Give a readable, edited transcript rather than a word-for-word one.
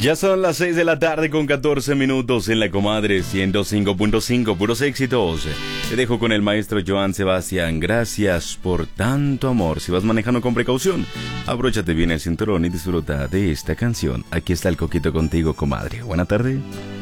Ya son las 6 de la tarde con 14 minutos en la Comadre 105.5, puros éxitos. Te dejo con el maestro Joan Sebastián. Gracias por tanto amor. Si vas manejando con precaución, abróchate bien el cinturón y disfruta de esta canción. Aquí está el Coquito contigo, comadre. Buena tarde.